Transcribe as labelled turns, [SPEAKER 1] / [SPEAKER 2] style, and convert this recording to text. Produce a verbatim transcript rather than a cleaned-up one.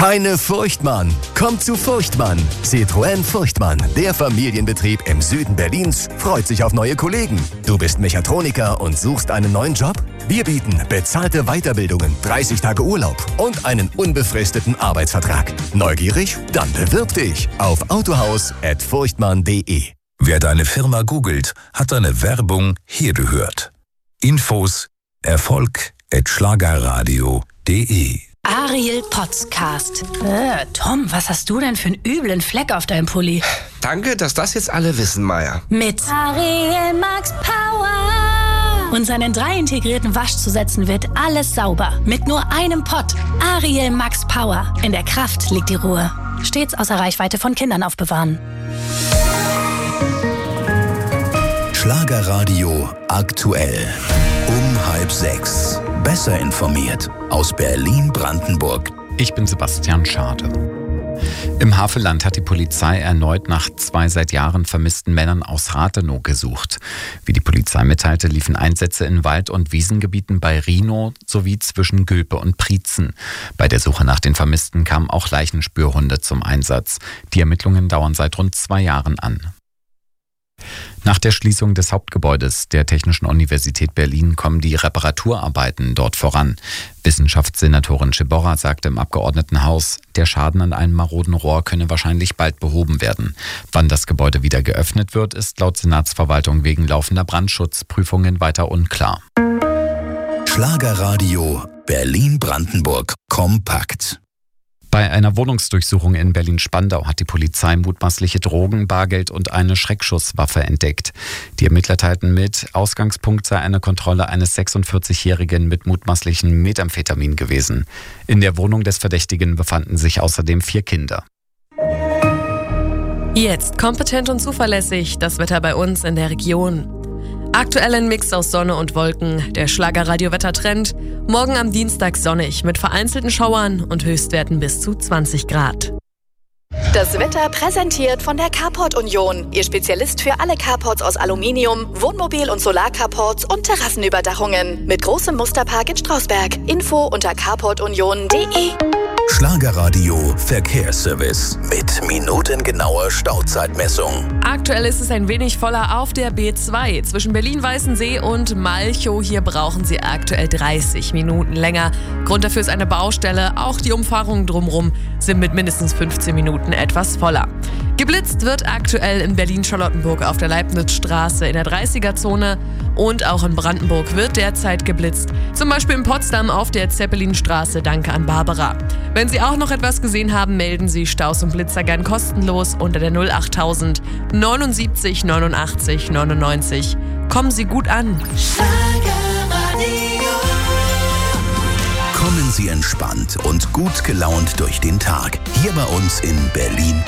[SPEAKER 1] Keine Furcht, Mann. Kommt zu Furchtmann. Citroën Furchtmann, der Familienbetrieb im Süden Berlins, freut sich auf neue Kollegen. Du bist Mechatroniker und suchst einen neuen Job? Wir bieten bezahlte Weiterbildungen, dreißig Tage Urlaub und einen unbefristeten Arbeitsvertrag. Neugierig? Dann bewirb dich auf autohaus at furchtmann punkt de.
[SPEAKER 2] Wer deine Firma googelt, hat deine Werbung hier gehört. Infos Erfolg at schlagerradio punkt de.
[SPEAKER 3] Ariel Podcast. Äh, Tom, was hast du denn für einen üblen Fleck auf deinem Pulli?
[SPEAKER 4] Danke, dass das jetzt alle wissen, Maya.
[SPEAKER 3] Mit Ariel Max Power. Und seinen drei integrierten Waschzusätzen wird alles sauber. Mit nur einem Pott. Ariel Max Power. In der Kraft liegt die Ruhe. Stets außer Reichweite von Kindern aufbewahren.
[SPEAKER 2] Schlagerradio aktuell. Um halb sechs. Besser informiert aus Berlin-Brandenburg.
[SPEAKER 5] Ich bin Sebastian Schade. Im Havelland hat die Polizei erneut nach zwei seit Jahren vermissten Männern aus Rathenow gesucht. Wie die Polizei mitteilte, liefen Einsätze in Wald- und Wiesengebieten bei Rhinow sowie zwischen Gülpe und Prietzen. Bei der Suche nach den Vermissten kamen auch Leichenspürhunde zum Einsatz. Die Ermittlungen dauern seit rund zwei Jahren an. Nach der Schließung des Hauptgebäudes der Technischen Universität Berlin kommen die Reparaturarbeiten dort voran. Wissenschaftssenatorin Schiborra sagte im Abgeordnetenhaus, der Schaden an einem maroden Rohr könne wahrscheinlich bald behoben werden. Wann das Gebäude wieder geöffnet wird, ist laut Senatsverwaltung wegen laufender Brandschutzprüfungen weiter unklar.
[SPEAKER 2] Schlagerradio Berlin-Brandenburg kompakt.
[SPEAKER 5] Bei einer Wohnungsdurchsuchung in Berlin-Spandau hat die Polizei mutmaßliche Drogen, Bargeld und eine Schreckschusswaffe entdeckt. Die Ermittler teilten mit, Ausgangspunkt sei eine Kontrolle eines sechsundvierzigjährigen mit mutmaßlichem Methamphetamin gewesen. In der Wohnung des Verdächtigen befanden sich außerdem vier Kinder.
[SPEAKER 6] Jetzt kompetent und zuverlässig das Wetter bei uns in der Region. Aktuell ein Mix aus Sonne und Wolken, der Schlagerradio-Wettertrend. Morgen am Dienstag sonnig mit vereinzelten Schauern und Höchstwerten bis zu zwanzig Grad.
[SPEAKER 7] Das Wetter präsentiert von der Carport Union. Ihr Spezialist für alle Carports aus Aluminium, Wohnmobil- und Solarcarports und Terrassenüberdachungen. Mit großem Musterpark in Strausberg. Info unter carport union punkt de.
[SPEAKER 2] Schlagerradio Verkehrsservice mit minutengenauer Stauzeitmessung.
[SPEAKER 6] Aktuell ist es ein wenig voller auf der B zwei. Zwischen Berlin-Weißensee und Malchow. Hier brauchen Sie aktuell dreißig Minuten länger. Grund dafür ist eine Baustelle. Auch die Umfahrungen drumherum sind mit mindestens fünfzehn Minuten etwas voller. Geblitzt wird aktuell in Berlin-Charlottenburg auf der Leibnizstraße in der dreißiger-Zone und auch in Brandenburg wird derzeit geblitzt. Zum Beispiel in Potsdam auf der Zeppelinstraße. Danke an Barbara. Wenn Sie auch noch etwas gesehen haben, melden Sie Staus und Blitzer gern kostenlos unter der null achttausend neunundsiebzig neunundachtzig neunundneunzig. Kommen Sie gut an.
[SPEAKER 2] Kommen Sie entspannt und gut gelaunt durch den Tag. Hier bei uns in Berlin